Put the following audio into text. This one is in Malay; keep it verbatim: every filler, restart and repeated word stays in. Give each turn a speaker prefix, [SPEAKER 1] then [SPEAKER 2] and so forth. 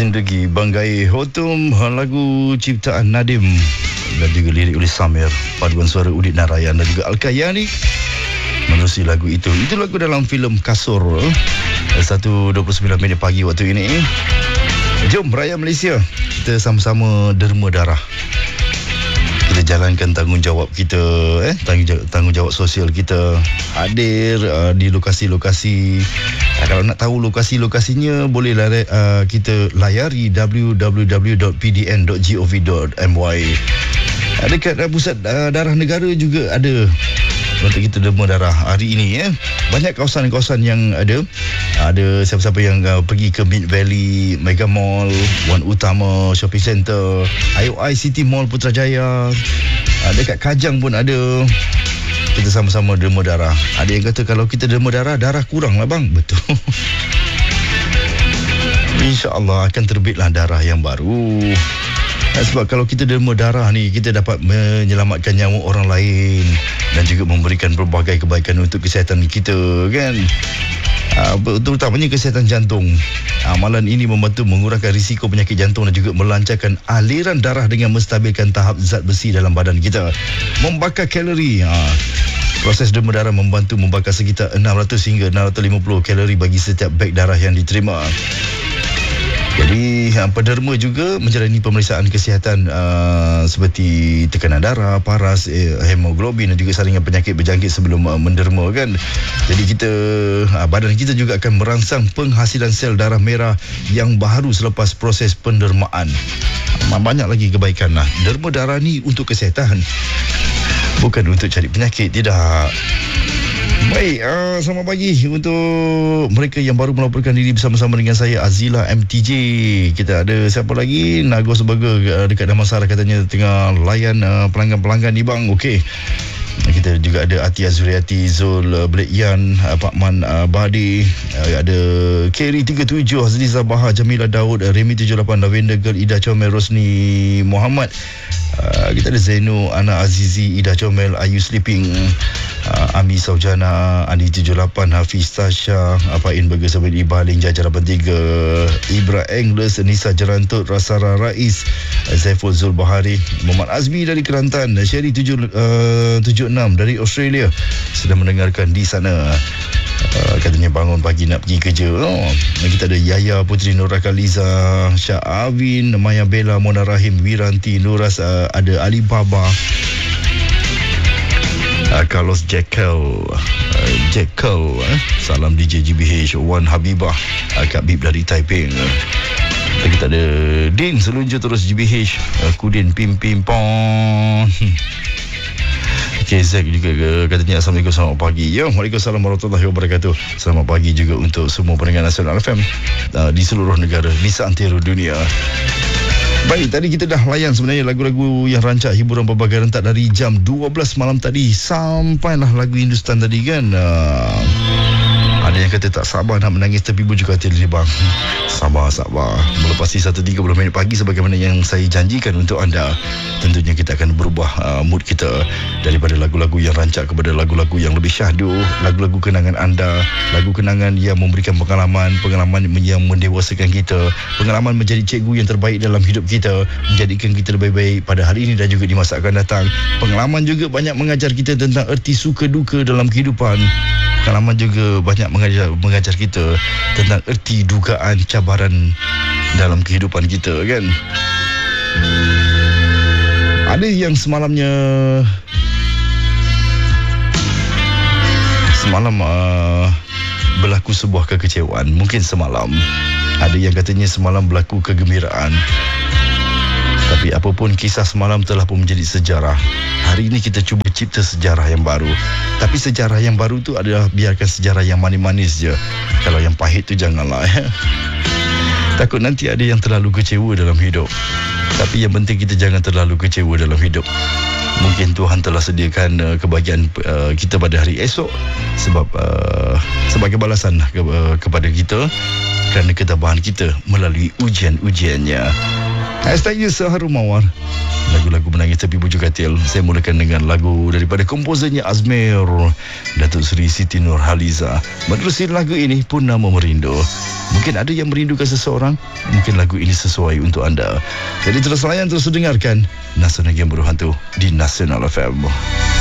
[SPEAKER 1] Zindagi Banggai Hotum, lagu ciptaan Nadim dan juga lirik oleh Samir, paduan suara Udit Narayan dan juga Al-Kayani menerusi lagu itu. Itu lagu dalam filem Kasur. satu dua puluh sembilan minit pagi waktu ini. Jom Raya Malaysia, kita sama-sama derma darah. Kita jalankan tanggungjawab kita, eh tanggungjawab, tanggungjawab sosial kita, hadir uh, di lokasi-lokasi. Uh, kalau nak tahu lokasi-lokasinya, bolehlah uh, kita layari w w w dot p d n dot gov dot m y. Uh, dekat uh, pusat uh, darah negara juga ada untuk kita derma darah hari ini, ya. Banyak kawasan-kawasan yang ada. Ada siapa-siapa yang uh, pergi ke Mid Valley, Mega Mall, Wan Utama Shopping Centre, I O I City Mall Putrajaya, uh, dekat Kajang pun ada. Kita sama-sama derma darah. Ada yang kata kalau kita derma darah, darah kurang lah bang. Betul. InsyaAllah akan terbitlah darah yang baru. Sebab kalau kita derma darah ni, kita dapat menyelamatkan nyawa orang lain dan juga memberikan pelbagai kebaikan untuk kesihatan kita, kan. Uh, terutamanya kesihatan jantung. Amalan ini membantu mengurangkan risiko penyakit jantung dan juga melancarkan aliran darah dengan menstabilkan tahap zat besi dalam badan kita. Membakar kalori. Uh, proses derma darah membantu membakar sekitar enam ratus hingga enam ratus lima puluh kalori bagi setiap beg darah yang diterima. Jadi penderma juga menjalani pemeriksaan kesihatan uh, seperti tekanan darah, paras, eh, hemoglobin dan juga saringan penyakit berjangkit sebelum uh, menderma, kan. Jadi kita uh, badan kita juga akan merangsang penghasilan sel darah merah yang baru selepas proses pendermaan. Banyak lagi kebaikan lah. Derma darah ni untuk kesihatan, bukan untuk cari penyakit, tidak. Baik, uh, selamat pagi untuk mereka yang baru melaporkan diri bersama-sama dengan saya, Azila M T J. Kita ada siapa lagi? Nagos Burger uh, dekat Damansara katanya tengah layan uh, pelanggan-pelanggan ni bang. Okey. Kita juga ada Atia Zuriati, Zul uh, Blake Yan, uh, Pak Man uh, Badi, uh, ada Kerry tiga tujuh, Hazliza Bahar, Jamila Daud, uh, Remy tujuh lapan, Lavender Girl, Ida Comel, Rosni Muhammad. Uh, kita ada Zainu, Ana Azizi, Ida Comel, Ayu Sleeping, uh, Ami Saujana, Andi tujuh lapan, Hafiz Tasha, Apain Burger Sabit Ibaling, Jajar lapan tiga, Ibra Engles, Nisa Jerantut, Rasara Rais, uh, Zaiful Zul Bahari, Muhammad Azmi dari Kelantan, Sherry tujuh enam dari Australia sedang mendengarkan di sana. Uh, katanya bangun pagi nak pergi kerja. Oh, kita ada Yaya Putri, Nura Kaliza, Syah Avin, Maya Bella, Mona Rahim, Wiranti, Nuras, uh, ada Alibaba, uh, Carlos Jekyll, uh, Jekyll, uh, salam D J G B H, Wan Habibah, uh, Kak Bib dari Taiping. Uh, kita ada Din Selunjur terus G B H, uh, Kudin Pim Pim Pong. K Z juga katanya Assalamualaikum, selamat pagi. Ya, Waalaikumsalam warahmatullahi wabarakatuh. Selamat pagi juga untuk semua pendengar Nasional F M uh, di seluruh negara, di seantero dunia. Baik, tadi kita dah layan sebenarnya lagu-lagu yang rancak hiburan berbagai rentak dari jam dua belas malam tadi sampailah lagu Hindustan tadi, kan. Uh, ada yang kata tak sabar nak menangis tepi bujuk hati dia bang. Sabar, sabar. Melepasi satu tiga puluh minit pagi sebagaimana yang saya janjikan untuk anda. Tentunya kita akan berubah uh, mood kita daripada lagu-lagu yang rancak kepada lagu-lagu yang lebih syahdu, lagu-lagu kenangan anda, lagu kenangan yang memberikan pengalaman, pengalaman yang mendewasakan kita, pengalaman menjadi cikgu yang terbaik dalam hidup kita, menjadikan kita lebih baik pada hari ini dan juga di masa akan datang. Pengalaman juga banyak mengajar kita tentang erti suka duka dalam kehidupan. Pengalaman juga banyak mengajar, mengajar kita tentang erti dugaan cabaran dalam kehidupan kita, kan. Ada yang semalamnya Semalam uh, berlaku sebuah kekecewaan. Mungkin semalam. Ada yang katanya semalam berlaku kegembiraan. Tapi apapun kisah semalam telah pun menjadi sejarah. Hari ini kita cuba cipta sejarah yang baru. Tapi sejarah yang baru tu adalah biarkan sejarah yang manis-manis je. Kalau yang pahit tu janganlah, ya. Takut nanti ada yang terlalu kecewa dalam hidup. Tapi yang penting kita jangan terlalu kecewa dalam hidup. Mungkin Tuhan telah sediakan uh, kebahagiaan uh, kita pada hari esok. Sebab uh, sebagai balasan ke, uh, kepada kita kerana ketabahan kita melalui ujian-ujiannya. Hashtagnya Seharum Mawar. Lagu-lagu menangis tapi bujuk katil. Saya mulakan dengan lagu daripada komposernya Azmir, Datuk Seri Siti Nurhaliza. Menerusi lagu ini Purnama Merindu. Mungkin ada yang merindukan seseorang, mungkin lagu ini sesuai untuk anda. Jadi terus layan, terus dengarkan Nasional yang Berhantu di Nasional F M.